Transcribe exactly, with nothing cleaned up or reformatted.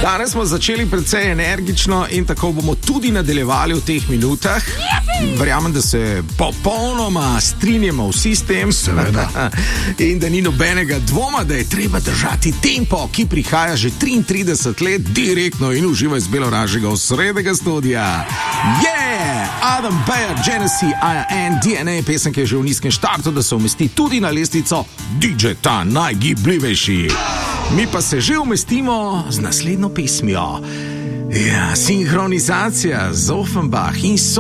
Danes smo začeli precej energično in tako bomo tudi nadaljevali v teh minutah. Verjamem, da se popolnoma strinjamo vsi s tem. Seveda. In da ni nobenega dvoma, da je treba držati tempo, ki prihaja že triintrideset let direktno in uživa iz beloražega osrednjega studia. Yeah! Adam Beyer, Genesee, I N D N A, pesem, ki je že v nizkem štartu, da se umesti tudi na lestvico D J ta najgibljivejši. Mi pa se že umestimo z naslednjo pesmijo. Ja, sinhronizacija z Offenbach in so